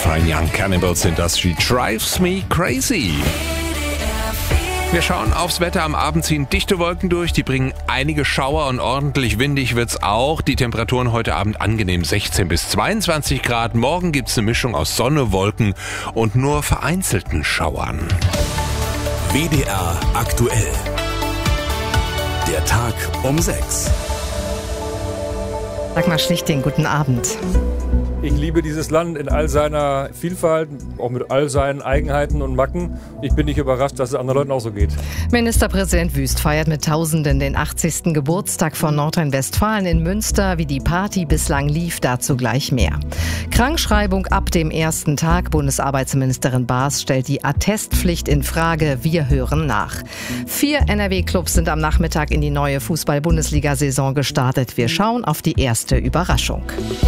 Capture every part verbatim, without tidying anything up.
Fine Young Cannibals sind das. She drives me crazy. Wir schauen aufs Wetter. Am Abend ziehen dichte Wolken durch. Die bringen einige Schauer und ordentlich windig wird's auch. Die Temperaturen heute Abend angenehm sechzehn bis zweiundzwanzig Grad. Morgen gibt's eine Mischung aus Sonne, Wolken und nur vereinzelten Schauern. W D R aktuell. Der Tag um sechs. Dagmar Schlichting, guten Abend. Ich liebe dieses Land in all seiner Vielfalt, auch mit all seinen Eigenheiten und Macken. Ich bin nicht überrascht, dass es anderen Leuten auch so geht. Ministerpräsident Wüst feiert mit Tausenden den achtzigsten Geburtstag von Nordrhein-Westfalen in Münster. Wie die Party bislang lief, dazu gleich mehr. Krankschreibung ab dem ersten Tag. Bundesarbeitsministerin Baas stellt die Attestpflicht in Frage. Wir hören nach. Vier N R W-Clubs sind am Nachmittag in die neue Fußball-Bundesliga-Saison gestartet. Wir schauen auf die erste Überraschung.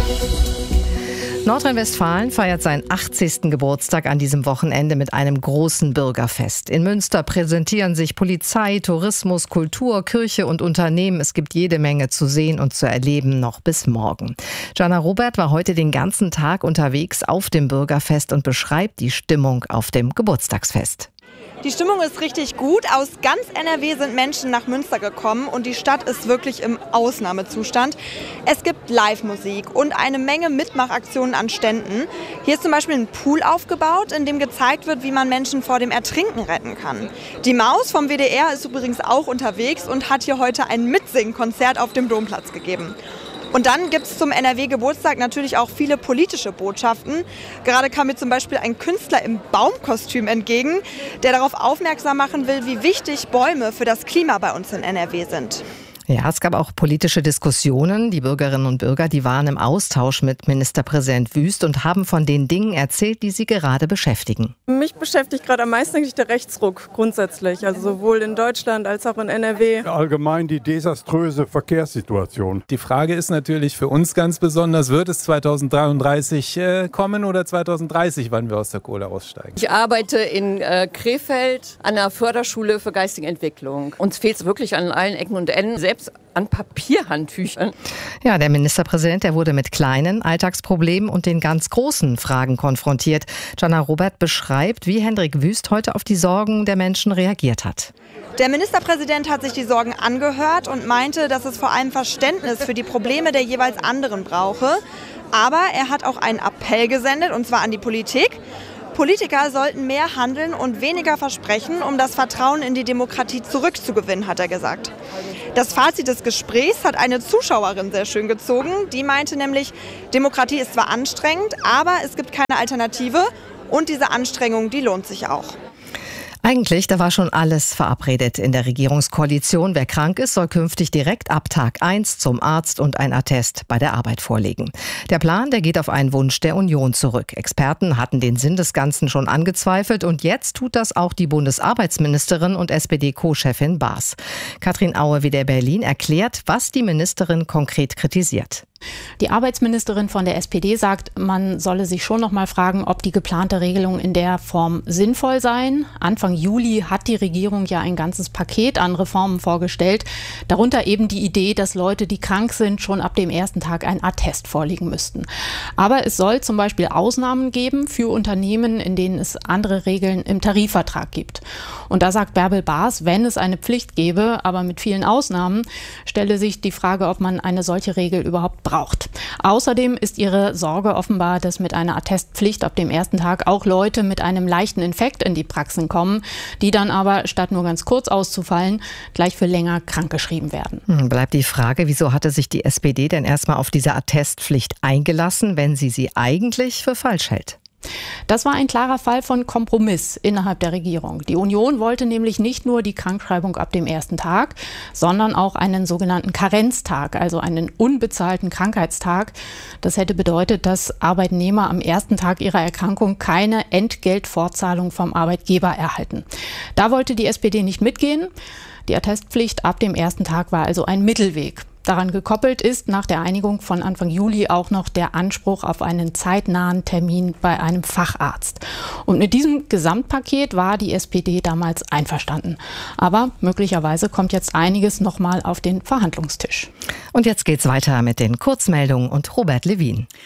Nordrhein-Westfalen feiert seinen achtzigsten Geburtstag an diesem Wochenende mit einem großen Bürgerfest. In Münster präsentieren sich Polizei, Tourismus, Kultur, Kirche und Unternehmen. Es gibt jede Menge zu sehen und zu erleben, noch bis morgen. Jana Robert war heute den ganzen Tag unterwegs auf dem Bürgerfest und beschreibt die Stimmung auf dem Geburtstagsfest. Die Stimmung ist richtig gut. Aus ganz N R W sind Menschen nach Münster gekommen und die Stadt ist wirklich im Ausnahmezustand. Es gibt Live-Musik und eine Menge Mitmachaktionen an Ständen. Hier ist zum Beispiel ein Pool aufgebaut, in dem gezeigt wird, wie man Menschen vor dem Ertrinken retten kann. Die Maus vom W D R ist übrigens auch unterwegs und hat hier heute ein Mitsingkonzert auf dem Domplatz gegeben. Und dann gibt es zum N R W-Geburtstag natürlich auch viele politische Botschaften. Gerade kam mir zum Beispiel ein Künstler im Baumkostüm entgegen, der darauf aufmerksam machen will, wie wichtig Bäume für das Klima bei uns in N R W sind. Ja, es gab auch politische Diskussionen. Die Bürgerinnen und Bürger, die waren im Austausch mit Ministerpräsident Wüst und haben von den Dingen erzählt, die sie gerade beschäftigen. Mich beschäftigt gerade am meisten eigentlich der Rechtsruck grundsätzlich, also sowohl in Deutschland als auch in N R W. Allgemein die desaströse Verkehrssituation. Die Frage ist natürlich für uns ganz besonders, wird es zweitausenddreiunddreißig äh, kommen oder zweitausenddreißig, wann wir aus der Kohle aussteigen? Ich arbeite in äh, Krefeld an der Förderschule für geistige Entwicklung. Uns fehlt es wirklich an allen Ecken und Enden, selbst an Papierhandtüchern. Ja, der Ministerpräsident, der wurde mit kleinen Alltagsproblemen und den ganz großen Fragen konfrontiert. Jana Robert beschreibt, wie Hendrik Wüst heute auf die Sorgen der Menschen reagiert hat. Der Ministerpräsident hat sich die Sorgen angehört und meinte, dass es vor allem Verständnis für die Probleme der jeweils anderen brauche. Aber er hat auch einen Appell gesendet, und zwar an die Politik. Politiker sollten mehr handeln und weniger versprechen, um das Vertrauen in die Demokratie zurückzugewinnen, hat er gesagt. Das Fazit des Gesprächs hat eine Zuschauerin sehr schön gezogen. Die meinte nämlich, Demokratie ist zwar anstrengend, aber es gibt keine Alternative und diese Anstrengung, die lohnt sich auch. Eigentlich, da war schon alles verabredet in der Regierungskoalition. Wer krank ist, soll künftig direkt ab Tag eins zum Arzt und ein Attest bei der Arbeit vorlegen. Der Plan, der geht auf einen Wunsch der Union zurück. Experten hatten den Sinn des Ganzen schon angezweifelt und jetzt tut das auch die Bundesarbeitsministerin und S P D-Co-Chefin Baas. Katrin Aue, W D R Berlin, erklärt, was die Ministerin konkret kritisiert. Die Arbeitsministerin von der S P D sagt, man solle sich schon noch mal fragen, ob die geplante Regelung in der Form sinnvoll seien. Anfang Juli hat die Regierung ja ein ganzes Paket an Reformen vorgestellt. Darunter eben die Idee, dass Leute, die krank sind, schon ab dem ersten Tag ein Attest vorlegen müssten. Aber es soll zum Beispiel Ausnahmen geben für Unternehmen, in denen es andere Regeln im Tarifvertrag gibt. Und da sagt Bärbel Baas, wenn es eine Pflicht gäbe, aber mit vielen Ausnahmen, stelle sich die Frage, ob man eine solche Regel überhaupt braucht. Außerdem ist ihre Sorge offenbar, dass mit einer Attestpflicht ab dem ersten Tag auch Leute mit einem leichten Infekt in die Praxen kommen, die dann aber statt nur ganz kurz auszufallen, gleich für länger krankgeschrieben werden. Hm, bleibt die Frage, wieso hatte sich die S P D denn erstmal auf diese Attestpflicht eingelassen, wenn sie sie eigentlich für falsch hält? Das war ein klarer Fall von Kompromiss innerhalb der Regierung. Die Union wollte nämlich nicht nur die Krankschreibung ab dem ersten Tag, sondern auch einen sogenannten Karenztag, also einen unbezahlten Krankheitstag. Das hätte bedeutet, dass Arbeitnehmer am ersten Tag ihrer Erkrankung keine Entgeltfortzahlung vom Arbeitgeber erhalten. Da wollte die S P D nicht mitgehen. Die Attestpflicht ab dem ersten Tag war also ein Mittelweg. Daran gekoppelt ist nach der Einigung von Anfang Juli auch noch der Anspruch auf einen zeitnahen Termin bei einem Facharzt. Und mit diesem Gesamtpaket war die S P D damals einverstanden. Aber möglicherweise kommt jetzt einiges nochmal auf den Verhandlungstisch. Und jetzt geht's weiter mit den Kurzmeldungen und Robert Levin.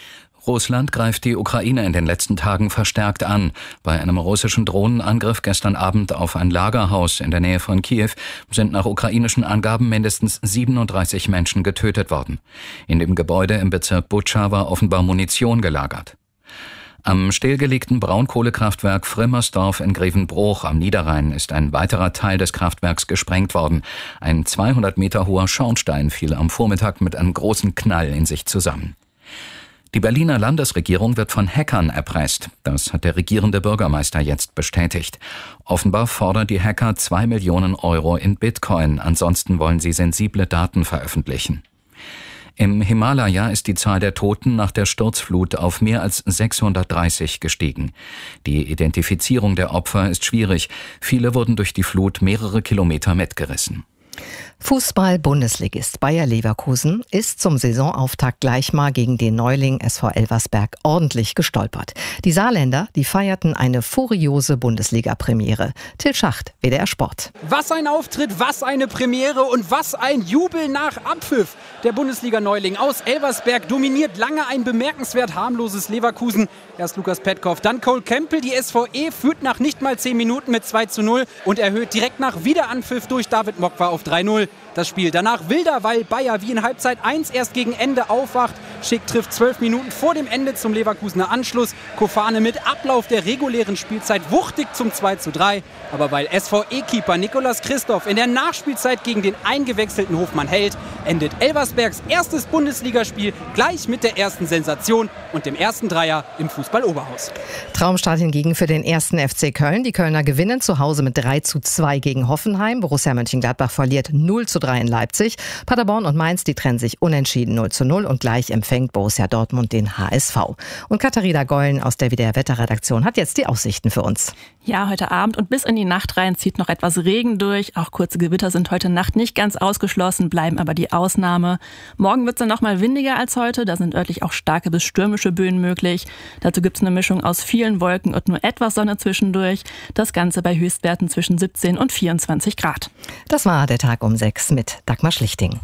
Russland greift die Ukraine in den letzten Tagen verstärkt an. Bei einem russischen Drohnenangriff gestern Abend auf ein Lagerhaus in der Nähe von Kiew sind nach ukrainischen Angaben mindestens siebenunddreißig Menschen getötet worden. In dem Gebäude im Bezirk Butscha war offenbar Munition gelagert. Am stillgelegten Braunkohlekraftwerk Frimmersdorf in Grevenbroich am Niederrhein ist ein weiterer Teil des Kraftwerks gesprengt worden. Ein zweihundert Meter hoher Schornstein fiel am Vormittag mit einem großen Knall in sich zusammen. Die Berliner Landesregierung wird von Hackern erpresst. Das hat der regierende Bürgermeister jetzt bestätigt. Offenbar fordern die Hacker zwei Millionen Euro in Bitcoin. Ansonsten wollen sie sensible Daten veröffentlichen. Im Himalaya ist die Zahl der Toten nach der Sturzflut auf mehr als sechshundertdreißig gestiegen. Die Identifizierung der Opfer ist schwierig. Viele wurden durch die Flut mehrere Kilometer mitgerissen. Fußball-Bundesligist Bayer Leverkusen ist zum Saisonauftakt gleich mal gegen den Neuling S V Elversberg ordentlich gestolpert. Die Saarländer, die feierten eine furiose Bundesliga-Premiere. Till Schacht, W D R Sport. Was ein Auftritt, was eine Premiere und was ein Jubel nach Abpfiff. Der Bundesliga-Neuling aus Elversberg dominiert lange ein bemerkenswert harmloses Leverkusen. Erst Lukas Petkov, dann Cole Campbell. Die S V E führt nach nicht mal zehn Minuten mit zwei zu null und erhöht direkt nach Wiederanpfiff durch David Mokwa auf drei null. Das Spiel danach wilder, weil Bayer wie in Halbzeit eins erst gegen Ende aufwacht. Schick trifft zwölf Minuten vor dem Ende zum Leverkusener Anschluss. Kofane mit Ablauf der regulären Spielzeit wuchtig zum zwei zu drei. Aber weil S V E-Keeper Nicolas Christoph in der Nachspielzeit gegen den eingewechselten Hofmann hält, endet Elversbergs erstes Bundesligaspiel gleich mit der ersten Sensation und dem ersten Dreier im Fußball-Oberhaus. Traumstart hingegen für den ersten F C Köln. Die Kölner gewinnen zu Hause mit drei zu zwei gegen Hoffenheim. Borussia Mönchengladbach verliert null zu drei in Leipzig. Paderborn und Mainz, die trennen sich unentschieden null zu null und gleich empfängt Borussia Dortmund den H S V. Und Katharina Gollen aus der W D R Wetterredaktion hat jetzt die Aussichten für uns. Ja, heute Abend und bis in die Nacht rein zieht noch etwas Regen durch. Auch kurze Gewitter sind heute Nacht nicht ganz ausgeschlossen, bleiben aber die Ausnahme. Morgen wird es dann noch mal windiger als heute. Da sind örtlich auch starke bis stürmische Böen möglich. Dazu gibt es eine Mischung aus vielen Wolken und nur etwas Sonne zwischendurch. Das Ganze bei Höchstwerten zwischen siebzehn und vierundzwanzig Grad. Das war der Tag um sechs mit Dagmar Schlichting.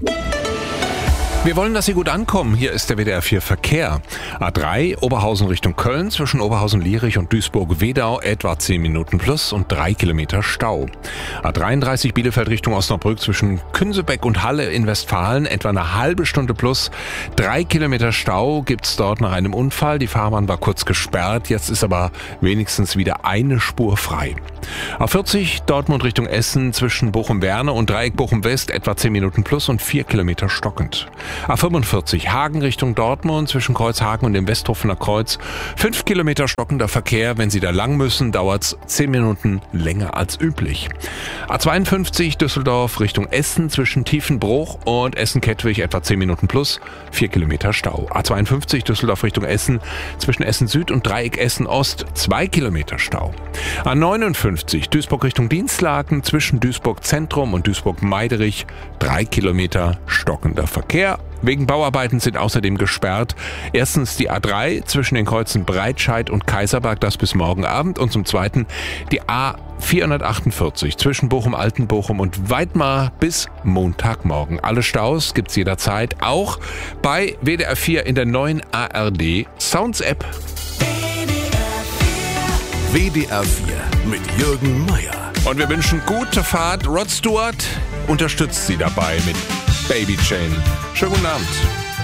Wir wollen, dass Sie gut ankommen. Hier ist der W D R vier Verkehr. A drei Oberhausen Richtung Köln zwischen Oberhausen-Lierich und Duisburg-Wedau etwa zehn Minuten plus und drei Kilometer Stau. A dreiunddreißig Bielefeld Richtung Osnabrück zwischen Künsebeck und Halle in Westfalen etwa eine halbe Stunde plus. Drei Kilometer Stau gibt's dort nach einem Unfall. Die Fahrbahn war kurz gesperrt. Jetzt ist aber wenigstens wieder eine Spur frei. A vierzig Dortmund Richtung Essen zwischen Bochum-Werne und Dreieck Bochum-West etwa zehn Minuten plus und vier Kilometer stockend. A fünfundvierzig Hagen Richtung Dortmund zwischen Kreuzhagen und dem Westhofener Kreuz. Fünf Kilometer stockender Verkehr. Wenn Sie da lang müssen, dauert's zehn Minuten länger als üblich. A zweiundfünfzig Düsseldorf Richtung Essen zwischen Tiefenbruch und Essen-Kettwig etwa zehn Minuten plus. Vier Kilometer Stau. A zweiundfünfzig Düsseldorf Richtung Essen zwischen Essen Süd und Dreieck Essen Ost. Zwei Kilometer Stau. A neunundfünfzig Duisburg Richtung Dienstlaken zwischen Duisburg Zentrum und Duisburg Meiderich. Drei Kilometer stockender Verkehr. Wegen Bauarbeiten sind außerdem gesperrt. Erstens die A drei zwischen den Kreuzen Breitscheid und Kaiserberg, das bis morgen Abend. Und zum Zweiten die A vierhundertachtundvierzig zwischen Bochum-Altenbochum und Weidmar bis Montagmorgen. Alle Staus gibt's jederzeit, auch bei W D R vier in der neuen A R D Sounds App. W D R vier mit Jürgen Meier. Und wir wünschen gute Fahrt. Rod Stewart unterstützt Sie dabei mit Baby Chain. Schönen guten Abend.